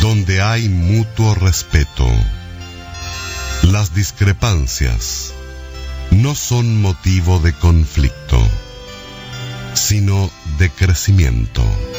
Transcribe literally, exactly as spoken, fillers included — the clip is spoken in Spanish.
donde hay mutuo respeto. Las discrepancias no son motivo de conflicto, sino de crecimiento.